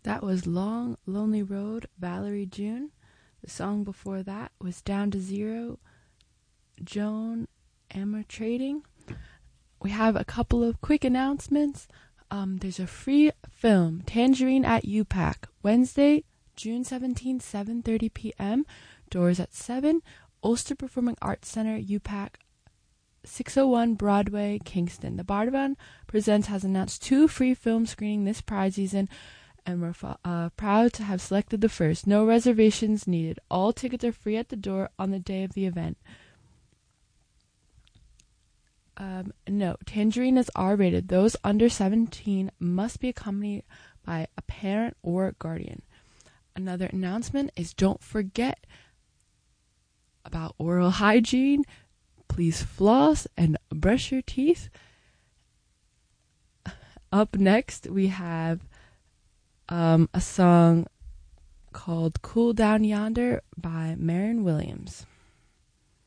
That was Long Lonely Road, Valerie June. The song before that was Down to Zero, Joan Armatrading. We have a couple of quick announcements. There's a free film, Tangerine at UPAC, Wednesday, June 17th, 7:30 p.m. Doors at 7. Ulster Performing Arts Center, UPAC, 601 Broadway, Kingston. The Bardavon Presents has announced 2 free film screenings this Pride season, and we're proud to have selected the first. No reservations needed. All tickets are free at the door on the day of the event. No, Tangerine is R-rated. Those under 17 must be accompanied by a parent or guardian. Another announcement is don't forget about oral hygiene. Please floss and brush your teeth. Up next, we have a song called Cool Down Yonder by Marion Williams.